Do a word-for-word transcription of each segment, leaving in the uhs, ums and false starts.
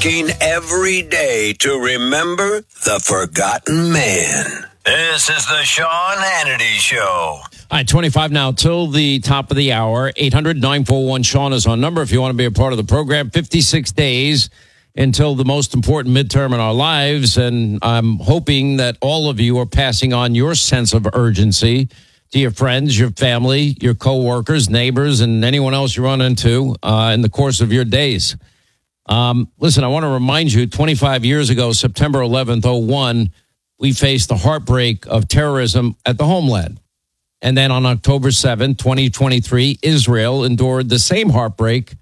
working every day to remember the forgotten man. This is the Sean Hannity Show. All right, twenty-five now till the top of the hour. eight hundred nine four one Sean is our number if you want to be a part of the program. fifty-six days until the most important midterm in our lives, and I'm hoping that all of you are passing on your sense of urgency to your friends, your family, your coworkers, neighbors, and anyone else you run into uh, in the course of your days. Um, listen, I want to remind you, twenty-five years ago, September eleventh, oh one, we faced the heartbreak of terrorism at the homeland. And then on October seventh, twenty twenty-three, Israel endured the same heartbreak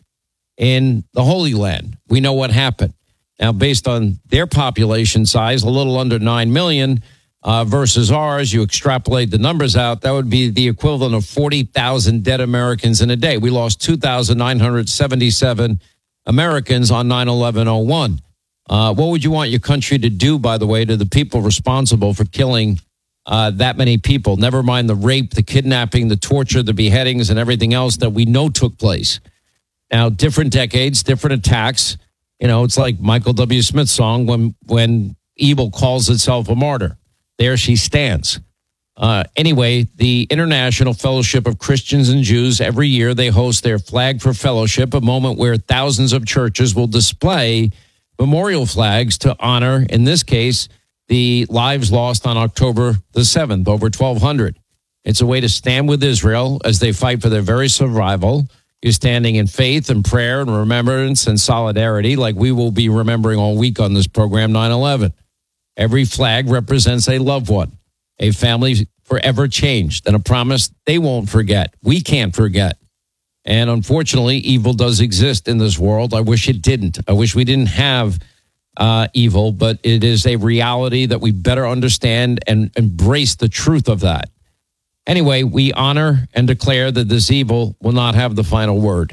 in the Holy Land. We know what happened. Now, based on their population size, a little under nine million uh, versus ours, you extrapolate the numbers out, that would be the equivalent of forty thousand dead Americans in a day. We lost two thousand nine hundred seventy-seven Americans on nine eleven oh one. Uh, what would you want your country to do, by the way, to the people responsible for killing uh, that many people? Never mind the rape, the kidnapping, the torture, the beheadings, and everything else that we know took place. Now, different decades, different attacks. You know, it's like Michael W. Smith's song, when when evil calls itself a martyr. There she stands. Uh, anyway, the International Fellowship of Christians and Jews, every year they host their Flag for Fellowship, a moment where thousands of churches will display memorial flags to honor, in this case, the lives lost on October the seventh, over twelve hundred. It's a way to stand with Israel as they fight for their very survival. You're standing in faith and prayer and remembrance and solidarity, like we will be remembering all week on this program, nine eleven. Every flag represents a loved one, a family forever changed, and a promise they won't forget. We can't forget. And unfortunately, evil does exist in this world. I wish it didn't. I wish we didn't have uh, evil, but it is a reality that we better understand and embrace the truth of that. Anyway, we honor and declare that this evil will not have the final word.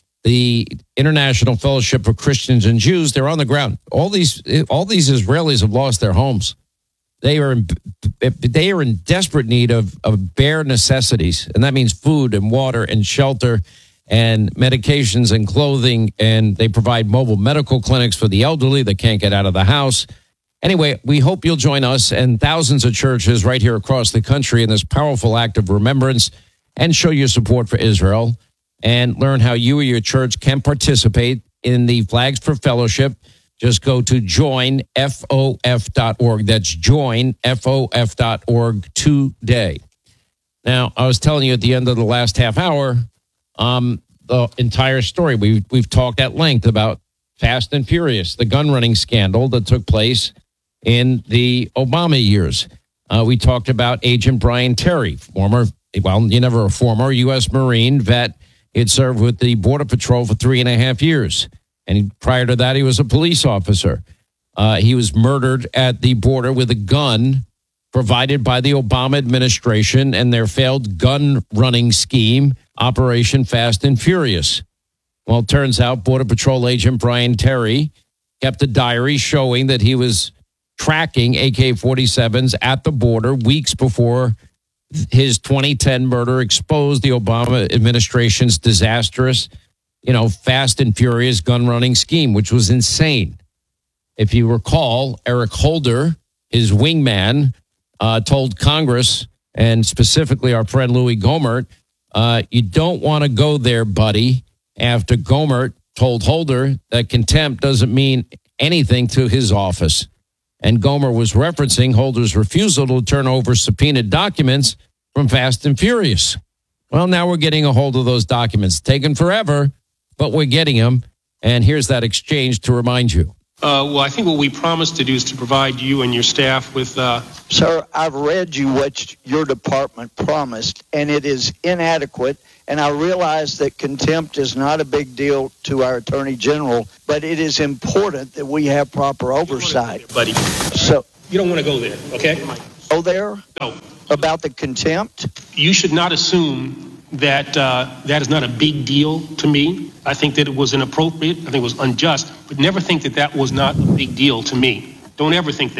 The International Fellowship of Christians and Jews, they're on the ground. All these, all these Israelis have lost their homes. They are in, they are in desperate need of, of bare necessities, and that means food and water and shelter and medications and clothing, and they provide mobile medical clinics for the elderly that can't get out of the house. Anyway, we hope you'll join us and thousands of churches right here across the country in this powerful act of remembrance and show your support for Israel and learn how you or your church can participate in the Flags for Fellowship. Just go to join F O F dot org. That's join F O F dot org today. Now, I was telling you at the end of the last half hour, um, the entire story. We've, we've talked at length about Fast and Furious, the gun running scandal that took place in the Obama years. Uh, we talked about Agent Brian Terry, former, well, you never a former U S Marine vet. He had served with the Border Patrol for three and a half years. And prior to that, he was a police officer. Uh, he was murdered at the border with a gun provided by the Obama administration and their failed gun running scheme, Operation Fast and Furious. Well, it turns out Border Patrol agent Brian Terry kept a diary showing that he was tracking A K forty-sevens at the border weeks before his twenty ten murder exposed the Obama administration's disastrous, you know, Fast and Furious gun running scheme, which was insane. If you recall, Eric Holder, his wingman, uh, told Congress, and specifically our friend Louis Gohmert, uh, you don't want to go there, buddy, after Gohmert told Holder that contempt doesn't mean anything to his office. And Gohmert was referencing Holder's refusal to turn over subpoenaed documents from Fast and Furious. Well, now we're getting a hold of those documents. Taken forever, but we're getting them. And here's that exchange to remind you. Uh, well, I think what we promised to do is to provide you and your staff with... Uh... Sir, I've read you what your department promised, and it is inadequate. And I realize that contempt is not a big deal to our Attorney General, but it is important that we have proper oversight. Buddy, so you don't want to go there, okay? Go there? No. About the contempt? You should not assume that uh, that is not a big deal to me. I think that it was inappropriate. I think it was unjust, but never think that that was not a big deal to me. Don't ever think that.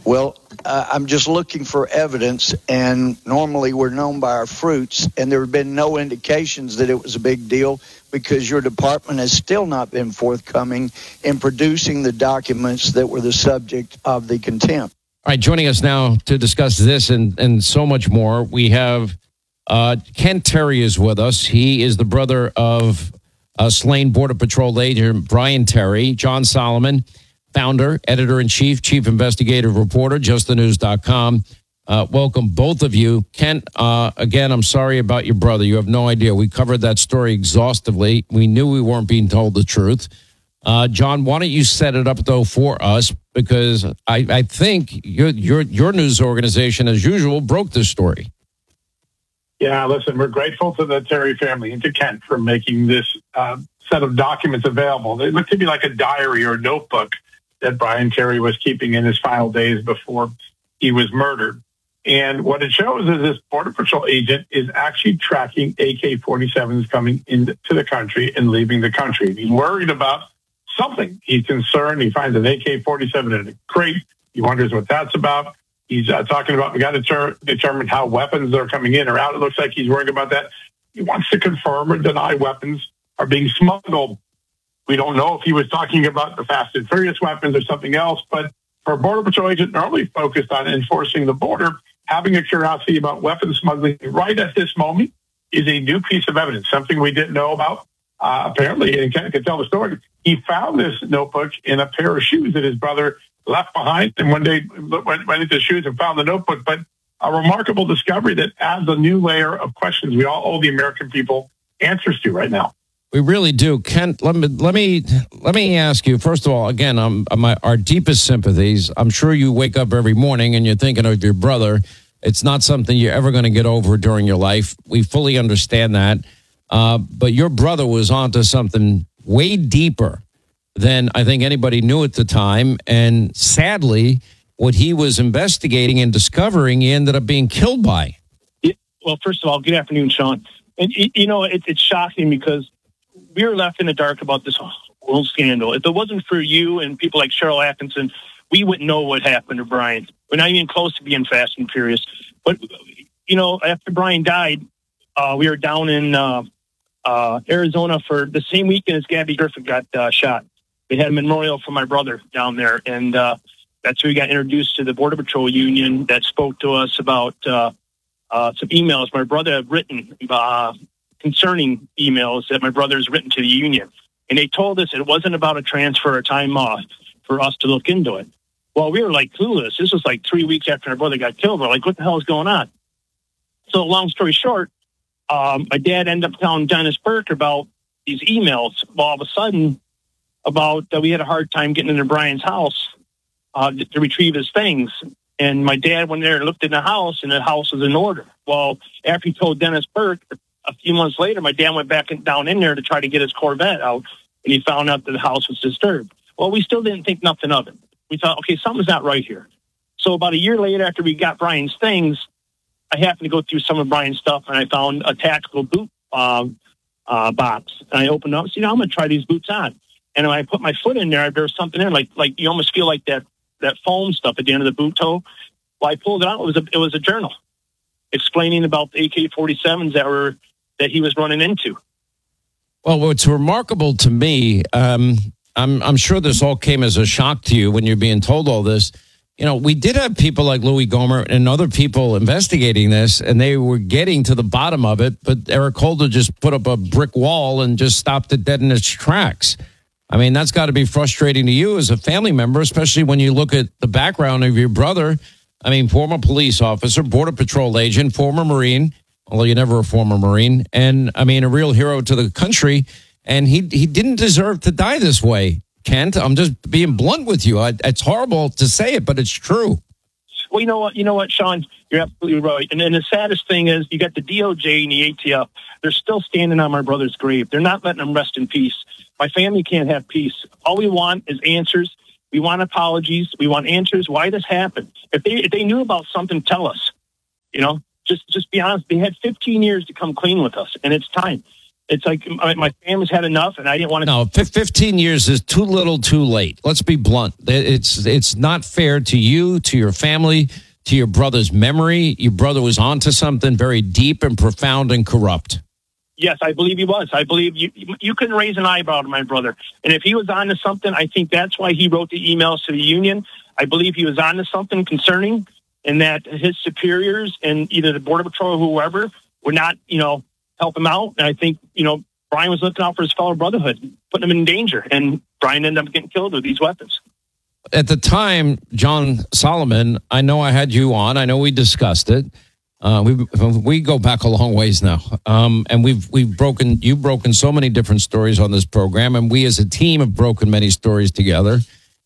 Well, uh, I'm just looking for evidence, and normally we're known by our fruits, and there have been no indications that it was a big deal because your department has still not been forthcoming in producing the documents that were the subject of the contempt. All right, joining us now to discuss this and, and so much more, we have uh, Kent Terry is with us. He is the brother of uh, slain Border Patrol agent Brian Terry. John Solomon, founder, editor-in-chief, chief investigative reporter, just the news dot com. Uh, welcome, both of you. Kent, uh, again, I'm sorry about your brother. You have no idea. We covered that story exhaustively. We knew we weren't being told the truth. Uh, John, why don't you set it up, though, for us? Because I, I think your, your, your news organization, as usual, broke this story. Yeah, listen, we're grateful to the Terry family and to Kent for making this uh, set of documents available. They look to be like a diary or notebook that Brian Terry was keeping in his final days before he was murdered. And what it shows is this Border Patrol agent is actually tracking A K forty-sevens coming into the country and leaving the country. He's worried about something. He's concerned. He finds an A K forty-seven in a crate. He wonders what that's about. He's uh, talking about, we got to ter- determine how weapons are coming in or out. It looks like he's worried about that. He wants to confirm or deny weapons are being smuggled. We don't know if he was talking about the Fast and Furious weapons or something else, but for a Border Patrol agent normally focused on enforcing the border, having a curiosity about weapons smuggling right at this moment is a new piece of evidence, something we didn't know about. Uh, apparently, and Ken could tell the story, he found this notebook in a pair of shoes that his brother left behind, and one day went, went into the shoes and found the notebook. But a remarkable discovery that adds a new layer of questions we all owe the American people answers to right now. We really do. Kent, let me let me let me ask you, first of all, again, um, my, our deepest sympathies. I'm sure you wake up every morning and you're thinking of your brother. It's not something you're ever going to get over during your life. We fully understand that. Uh, but your brother was onto something way deeper than I think anybody knew at the time. And sadly, what he was investigating and discovering, he ended up being killed by. Yeah, well, first of all, good afternoon, Sean. And, you know, it, it's shocking because we were left in the dark about this whole scandal. If it wasn't for you and people like Cheryl Atkinson, we wouldn't know what happened to Brian. We're not even close to being Fast and Furious. But, you know, after Brian died, uh, we were down in uh, uh, Arizona for the same weekend as Gabby Griffith got uh, shot. They had a memorial for my brother down there. And uh, that's where we got introduced to the Border Patrol Union that spoke to us about uh, uh, some emails my brother had written uh concerning emails that my brother has written to the union. And they told us it wasn't about a transfer or time off for us to look into it. Well, we were like clueless. This was like three weeks after my brother got killed. We're like, what the hell is going on? So long story short, um, my dad ended up telling Dennis Burke about these emails. Well, all of a sudden, about uh, we had a hard time getting into Brian's house uh, to, to retrieve his things. And my dad went there and looked in the house, and the house was in order. Well, after he told Dennis Burke, a few months later, my dad went back in, down in there to try to get his Corvette out, and he found out that the house was disturbed. Well, we still didn't think nothing of it. We thought, okay, something's not right here. So about a year later, after we got Brian's things, I happened to go through some of Brian's stuff, and I found a tactical boot um, uh, box. And I opened up and said, you know, I'm going to try these boots on. And when I put my foot in there, there was something in, like like you almost feel like that that foam stuff at the end of the boot toe. Well, I pulled it out. It was a, it was a journal explaining about the A K forty-sevens that were that he was running into. Well, what's remarkable to me, um, I'm, I'm sure this all came as a shock to you when you're being told all this. You know, we did have people like Louis Gohmert and other people investigating this, and they were getting to the bottom of it, but Eric Holder just put up a brick wall and just stopped it dead in its tracks. I mean, that's got to be frustrating to you as a family member, especially when you look at the background of your brother. I mean, former police officer, Border Patrol agent, former Marine, although you're never a former Marine, and, I mean, a real hero to the country, and he he didn't deserve to die this way, Kent. I'm just being blunt with you. I, it's horrible to say it, but it's true. Well, you know what, you know what, Sean? You're absolutely right. And then the saddest thing is you got the D O J and the A T F. They're still standing on my brother's grave. They're not letting him rest in peace. My family can't have peace. All we want is answers. We want apologies. We want answers. Why this happened? If they if they knew about something, tell us. You know, just just be honest. They had fifteen years to come clean with us, and it's time. It's like my, my family's had enough, and I didn't want to. No, fifteen years is too little, too late. Let's be blunt. It's it's not fair to you, to your family, to your brother's memory. Your brother was onto something very deep and profound and corrupt. Yes, I believe he was. I believe you you couldn't raise an eyebrow to my brother. And if he was onto something, I think that's why he wrote the emails to the union. I believe he was onto something concerning, and that his superiors and either the Border Patrol or whoever would not, you know, help him out. And I think, you know, Brian was looking out for his fellow brotherhood, putting him in danger. And Brian ended up getting killed with these weapons. At the time, John Solomon, I know I had you on. I know we discussed it. Uh, we we go back a long ways now, um, and we've we've broken you've broken so many different stories on this program, and we as a team have broken many stories together.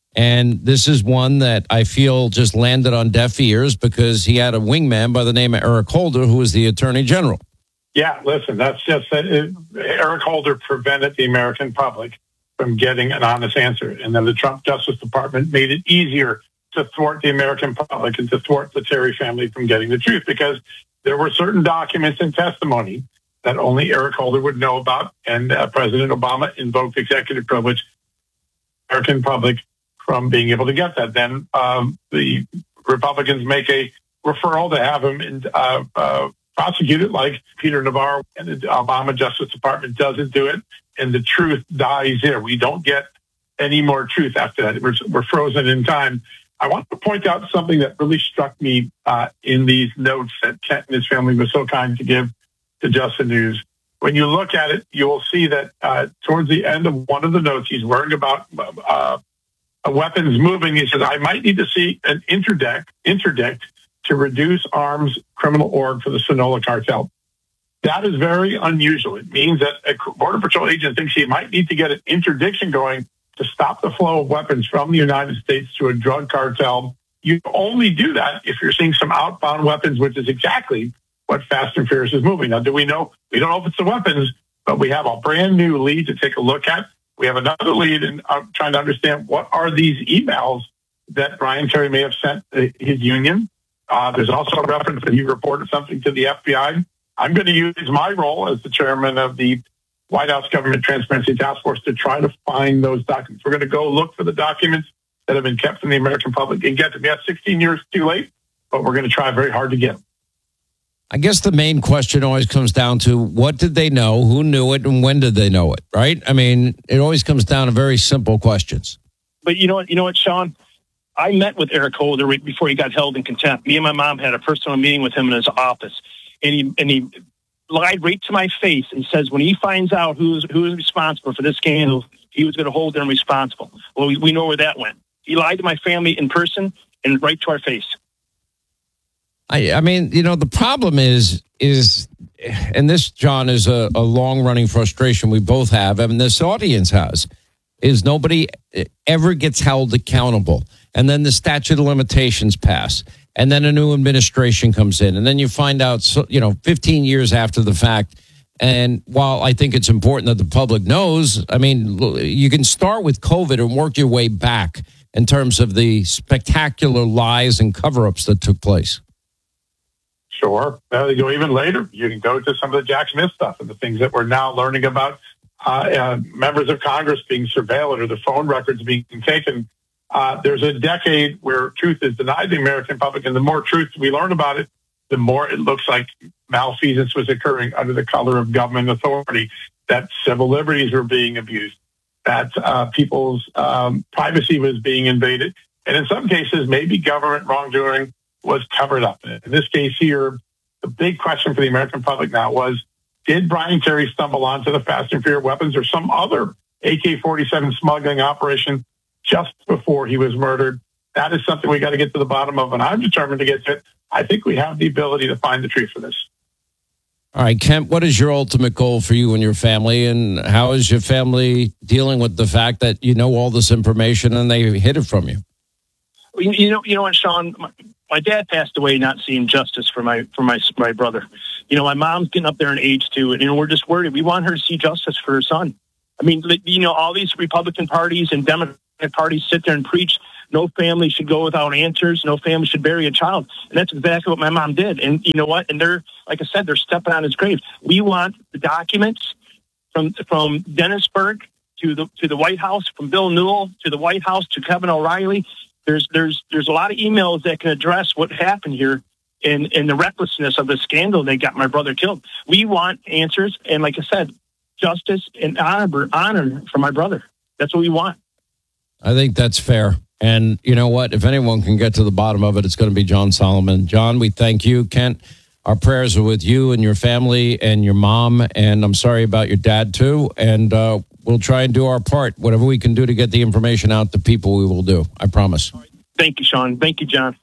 And this is one that I feel just landed on deaf ears because he had a wingman by the name of Eric Holder, who was the Attorney General. Yeah, listen, that's just that it, Eric Holder prevented the American public from getting an honest answer, and then the Trump Justice Department made it easier to thwart the American public and to thwart the Terry family from getting the truth, because there were certain documents and testimony that only Eric Holder would know about, and uh, President Obama invoked executive privilege, American public from being able to get that. Then um, the Republicans make a referral to have him in, uh, uh, prosecuted like Peter Navarro, and the Obama Justice Department doesn't do it, and the truth dies there. We don't get any more truth after that. We're, we're frozen in time. I want to point out something that really struck me uh, in these notes that Kent and his family was so kind to give to Just the News. When you look at it, you will see that uh, towards the end of one of the notes, he's worrying about uh, weapons moving. He says, I might need to see an interdict, interdict to reduce arms criminal org for the Sonora cartel. That is very unusual. It means that a Border Patrol agent thinks he might need to get an interdiction going to stop the flow of weapons from the United States to a drug cartel. You only do that if you're seeing some outbound weapons, which is exactly what Fast and Furious is moving. Now, do we know? We don't know if it's the weapons, but we have a brand new lead to take a look at. We have another lead in uh, trying to understand what are these emails that Brian Terry may have sent uh, his union. Uh, there's also a reference that he reported something to the F B I. I'm going to use my role as the chairman of the White House Government Transparency Task Force to try to find those documents. We're going to go look for the documents that have been kept from the American public and get them. Yeah, sixteen years too late, but we're going to try very hard to get them. I guess the main question always comes down to what did they know, who knew it, and when did they know it, right? I mean, it always comes down to very simple questions. But you know what, you know what, Sean? I met with Eric Holder right before he got held in contempt. Me and my mom had a personal meeting with him in his office, and he and he lied right to my face and says when he finds out who's who is responsible for this scandal, he was going to hold them responsible. Well, we, we know where that went. He lied to my family in person and right to our face. I, I mean, you know, the problem is, is, and this, John, is a, a long-running frustration we both have, and this audience has, is nobody ever gets held accountable. And then the statute of limitations pass. And then a new administration comes in. And then you find out, so, you know, fifteen years after the fact. And while I think it's important that the public knows, I mean, you can start with COVID and work your way back in terms of the spectacular lies and cover-ups that took place. Sure. Well, you go even later. You can go to some of the Jack Smith stuff and the things that we're now learning about uh, uh, members of Congress being surveilled or the phone records being taken. Uh, there's a decade where truth is denied the American public, and the more truth we learn about it, the more it looks like malfeasance was occurring under the color of government authority, that civil liberties were being abused, that uh, people's um, privacy was being invaded, and in some cases, maybe government wrongdoing was covered up. In this case here, the big question for the American public now was, did Brian Terry stumble onto the Fast and Furious weapons or some other A K forty-seven smuggling operation just before he was murdered? That is something we got to get to the bottom of, and I'm determined to get to it. I think we have the ability to find the truth for this. All right, Kent, what is your ultimate goal for you and your family, and how is your family dealing with the fact that you know all this information and they hid it from you? You know, you know what, Sean? My, my dad passed away not seeing justice for my for my my brother. You know, my mom's getting up there in age too, and you know, we're just worried. We want her to see justice for her son. I mean, you know, all these Republican parties and Democratic parties sit there and preach no family should go without answers, no family should bury a child. And that's exactly what my mom did. And you know what? And they're, like I said, they're stepping on his grave. We want the documents from from Dennisburg to the to the White House, from Bill Newell to the White House to Kevin O'Reilly. There's there's there's a lot of emails that can address what happened here and, and the recklessness of the scandal that got my brother killed. We want answers, and like I said, justice and honor honor for my brother. That's what we want. I think that's fair. And you know what? If anyone can get to the bottom of it, it's going to be John Solomon. John, we thank you. Kent, our prayers are with you and your family and your mom. And I'm sorry about your dad, too. And uh, we'll try and do our part. Whatever we can do to get the information out to people, we will do. I promise. Thank you, Sean. Thank you, John.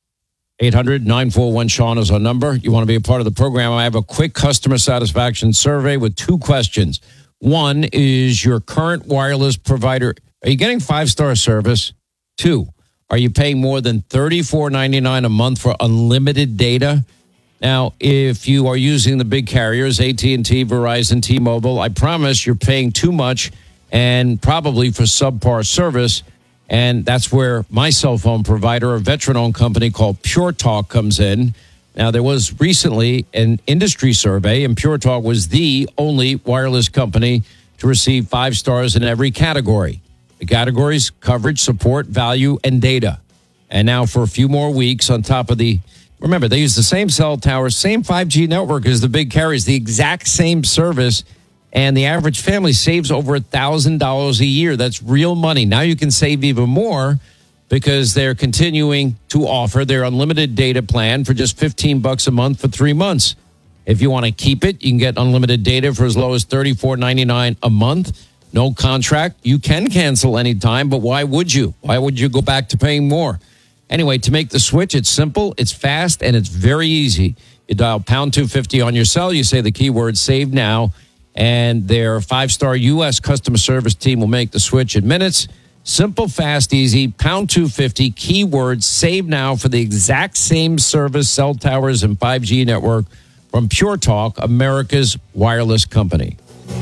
eight hundred nine four one Sean is our number. You want to be a part of the program? I have a quick customer satisfaction survey with two questions. One is your current wireless provider. Are you getting five-star service? Two, are you paying more than thirty-four ninety-nine a month for unlimited data? Now, if you are using the big carriers, A T and T, Verizon, T-Mobile, I promise you're paying too much and probably for subpar service. And that's where my cell phone provider, a veteran-owned company called Pure Talk, comes in. Now, there was recently an industry survey, and Pure Talk was the only wireless company to receive five stars in every category. The categories: coverage, support, value, and data. And now for a few more weeks on top of the, remember, they use the same cell tower, same five G network as the big carriers, the exact same service, and the average family saves over one thousand dollars a year. That's real money. Now you can save even more because they're continuing to offer their unlimited data plan for just fifteen bucks a month for three months. If you want to keep it, you can get unlimited data for as low as thirty-four ninety-nine a month. No contract. You can cancel anytime, but why would you? Why would you go back to paying more? Anyway, to make the switch, it's simple, it's fast, and it's very easy. You dial pound two fifty on your cell, you say the keyword save now, and their five-star U S customer service team will make the switch in minutes. Simple, fast, easy, pound two fifty, keyword save now for the exact same service, cell towers, and five G network from Pure Talk, America's wireless company.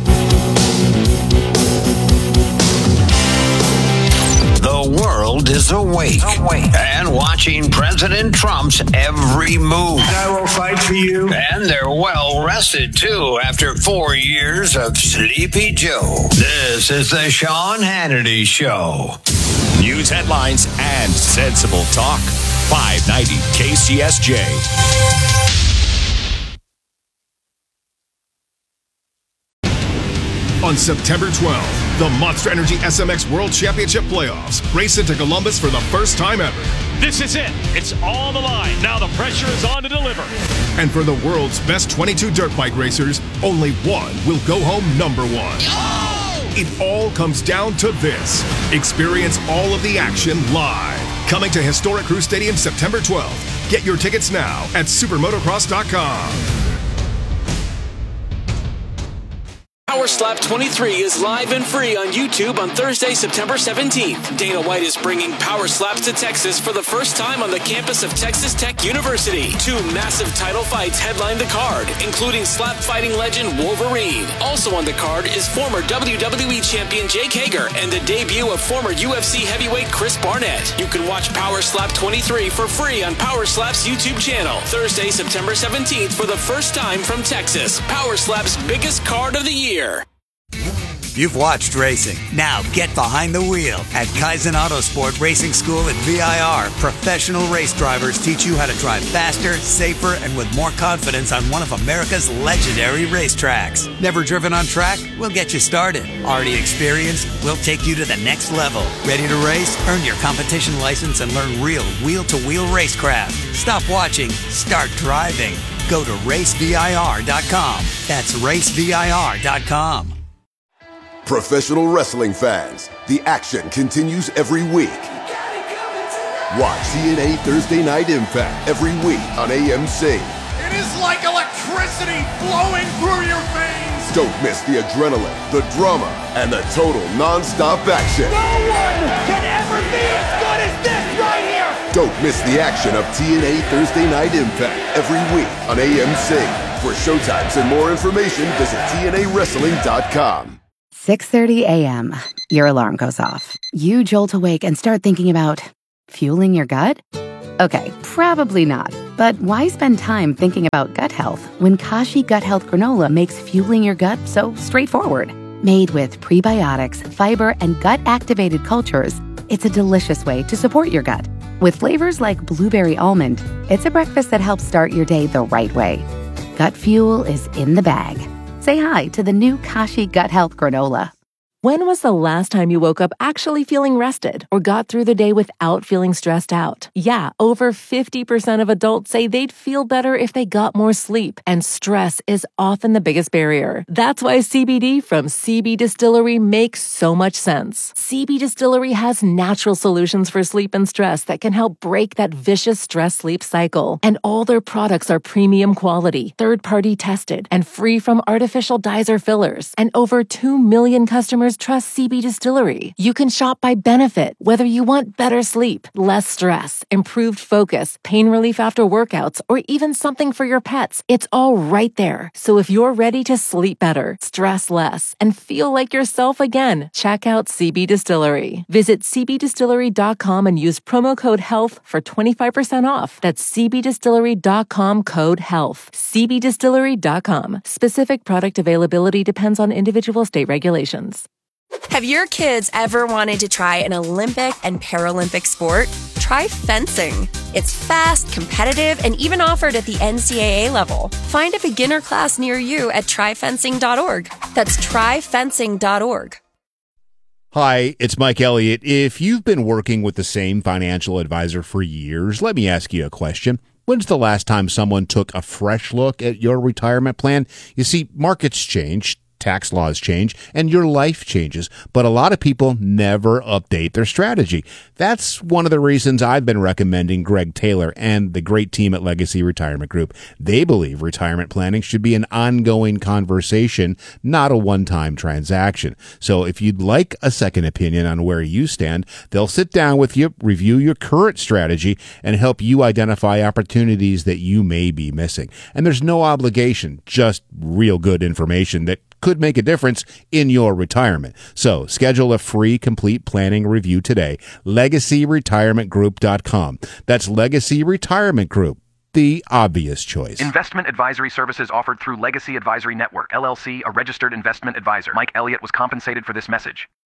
The world is awake, awake and watching President Trump's every move. I will fight for you. And they're well rested, too, after four years of Sleepy Joe. This is the Sean Hannity Show. News headlines and sensible talk. five ninety K C S J. On September twelfth, the Monster Energy S M X World Championship Playoffs race into Columbus for the first time ever. This is it. It's all the line. Now the pressure is on to deliver. And for the world's best twenty-two dirt bike racers, only one will go home number one. Oh! It all comes down to this. Experience all of the action live. Coming to Historic Crew Stadium September twelfth. Get your tickets now at supermotocross dot com. Power Slap twenty-three is live and free on YouTube on Thursday, September seventeenth. Dana White is bringing Power Slaps to Texas for the first time on the campus of Texas Tech University. Two massive title fights headline the card, including slap fighting legend Wolverine. Also on the card is former W W E champion Jake Hager and the debut of former U F C heavyweight Chris Barnett. You can watch Power Slap twenty-three for free on Power Slap's YouTube channel. Thursday, September seventeenth for the first time from Texas. Power Slap's biggest card of the year. You've watched racing. Now get behind the wheel. At Kaizen Autosport Racing School at V I R, professional race drivers teach you how to drive faster, safer, and with more confidence on one of America's legendary racetracks. Never driven on track? We'll get you started. Already experienced? We'll take you to the next level. Ready to race? Earn your competition license and learn real wheel-to-wheel racecraft. Stop watching. Start driving. Go to race V I R dot com. That's race V I R dot com. Professional wrestling fans, the action continues every week. Watch T N A Thursday Night Impact every week on A M C. It is like electricity flowing through your veins. Don't miss the adrenaline, the drama, and the total non-stop action. No one can ever be as good as this right here. Don't miss the action of T N A Thursday Night Impact every week on A M C. For showtimes and more information, visit T N A wrestling dot com. six thirty a.m. Your alarm goes off. You jolt awake and start thinking about fueling your gut? Okay, probably not. But why spend time thinking about gut health when Kashi Gut Health Granola makes fueling your gut so straightforward? Made with prebiotics, fiber, and gut-activated cultures, it's a delicious way to support your gut. With flavors like blueberry almond, it's a breakfast that helps start your day the right way. Gut fuel is in the bag. Say hi to the new Kashi Gut Health Granola. When was the last time you woke up actually feeling rested or got through the day without feeling stressed out? Yeah, over fifty percent of adults say they'd feel better if they got more sleep, and stress is often the biggest barrier. That's why C B D from C B Distillery makes so much sense. C B Distillery has natural solutions for sleep and stress that can help break that vicious stress-sleep cycle. And all their products are premium quality, third-party tested, and free from artificial dyes or fillers. And over two million customers trust C B Distillery. You can shop by benefit, whether you want better sleep, less stress, improved focus, pain relief after workouts, or even something for your pets. It's all right there. So if you're ready to sleep better, stress less, and feel like yourself again, check out C B Distillery. Visit c b distillery dot com and use promo code HEALTH for twenty-five percent off. That's c b distillery dot com code HEALTH. c b distillery dot com. Specific product availability depends on individual state regulations. Have your kids ever wanted to try an Olympic and Paralympic sport? Try fencing. It's fast, competitive, and even offered at the N C double A level. Find a beginner class near you at try fencing dot org. That's try fencing dot org. Hi, it's Mike Elliott. If you've been working with the same financial advisor for years, let me ask you a question. When's the last time someone took a fresh look at your retirement plan? You see, markets change, tax laws change, and your life changes, but a lot of people never update their strategy. That's one of the reasons I've been recommending Greg Taylor and the great team at Legacy Retirement Group. They believe retirement planning should be an ongoing conversation, not a one-time transaction. So if you'd like a second opinion on where you stand, they'll sit down with you, review your current strategy, and help you identify opportunities that you may be missing. And there's no obligation, just real good information that could make a difference in your retirement. So schedule a free complete planning review today. legacy retirement group dot com. That's Legacy Retirement Group, the obvious choice. Investment advisory services offered through Legacy Advisory Network, L L C, a registered investment advisor. Mike Elliott was compensated for this message.